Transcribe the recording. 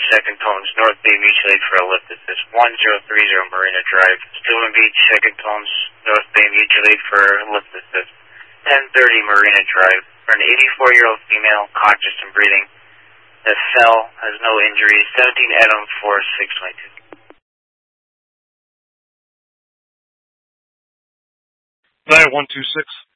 second tones, North Bay Mutual Aid for a lift assist. 1030 Marina Drive, Stillman Beach, second tones, North Bay Mutual Aid for a lift assist. 1030 Marina Drive, for an 84-year-old female, conscious and breathing, that fell, has no injuries. 17 Adam 4622. 9126.